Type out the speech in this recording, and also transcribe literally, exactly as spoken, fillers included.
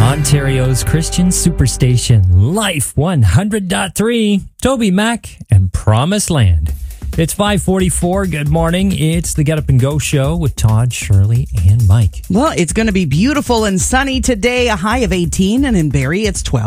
Ontario's Christian Superstation, Life one hundred point three, Toby Mac and Promised Land. It's five forty-four. Good morning. It's the Get Up and Go show with Todd, Shirley, and Mike. Well, it's going to be beautiful and sunny today, a high of eighteen, and in Barrie it's twelve.